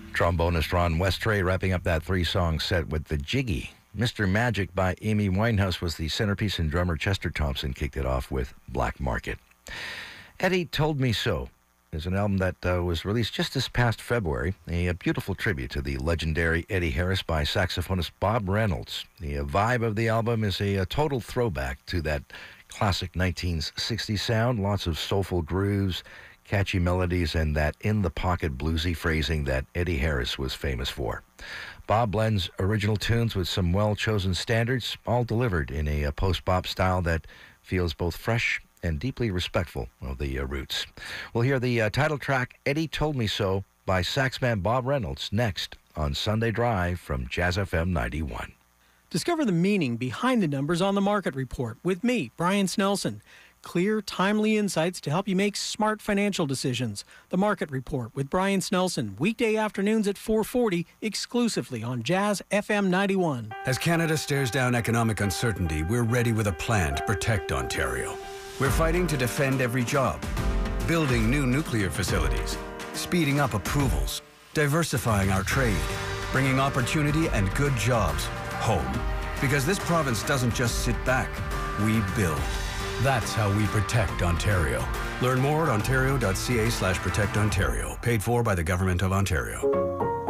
Trombonist Ron Westray wrapping up that three-song set with The Jiggy. Mr. Magic by Amy Winehouse was the centerpiece, and drummer Chester Thompson kicked it off with Black Market. Eddie Told Me So is an album that was released just this past February, a beautiful tribute to the legendary Eddie Harris by saxophonist Bob Reynolds. The vibe of the album is a total throwback to that classic 1960s sound, lots of soulful grooves, catchy melodies, and that in-the-pocket bluesy phrasing that Eddie Harris was famous for. Bob blends original tunes with some well-chosen standards, all delivered in a post-bop style that feels both fresh and deeply respectful of the roots. We'll hear the title track, Eddie Told Me So, by saxman Bob Reynolds, next on Sunday Drive from Jazz FM 91. Discover the meaning behind the numbers on the Market Report with me, Brian Snelson. Clear, timely insights to help you make smart financial decisions. The Market Report with Brian Snelson, weekday afternoons at 4:40, exclusively on Jazz FM 91. As Canada stares down economic uncertainty, we're ready with a plan to protect Ontario. We're fighting to defend every job, building new nuclear facilities, speeding up approvals, diversifying our trade, bringing opportunity and good jobs home. Because this province doesn't just sit back, we build. That's how we protect Ontario. Learn more at ontario.ca/protectontario. Paid for by the Government of Ontario.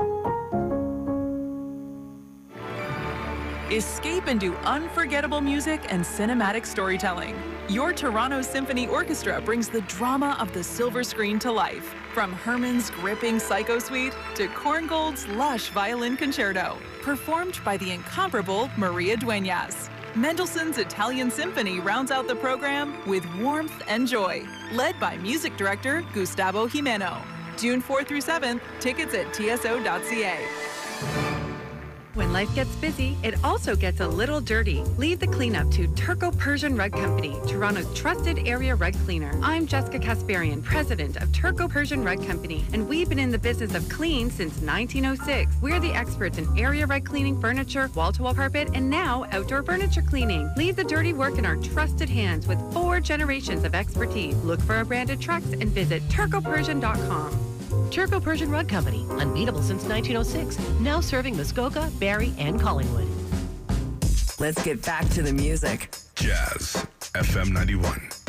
Escape into unforgettable music and cinematic storytelling. Your Toronto Symphony Orchestra brings the drama of the silver screen to life. From Herman's gripping Psycho Suite to Korngold's lush violin concerto. Performed by the incomparable Maria Dueñas. Mendelssohn's Italian Symphony rounds out the program with warmth and joy, led by music director Gustavo Jimeno. June 4th through 7th, tickets at tso.ca. When life gets busy, it also gets a little dirty. Leave the cleanup to Turco Persian Rug Company, Toronto's trusted area rug cleaner. I'm Jessica Kasparian, president of Turco Persian Rug Company, and we've been in the business of clean since 1906. We're the experts in area rug cleaning, furniture, wall-to-wall carpet, and now outdoor furniture cleaning. Leave the dirty work in our trusted hands with 4 generations of expertise. Look for our branded trucks and visit turcopersian.com. Turco Persian Rug Company, unbeatable since 1906, now serving Muskoka, Barrie, and Collingwood. Let's get back to the music. Jazz FM 91.